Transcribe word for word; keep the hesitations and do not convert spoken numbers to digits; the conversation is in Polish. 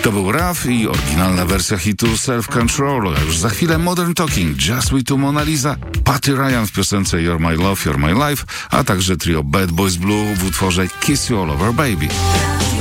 To był Raf i oryginalna wersja hitu Self Control. A już za chwilę Modern Talking, Just We Two, Mona Lisa, Patty Ryan w piosence You're My Love, You're My Life, a także trio Bad Boys Blue w utworze Kiss You All Over Baby.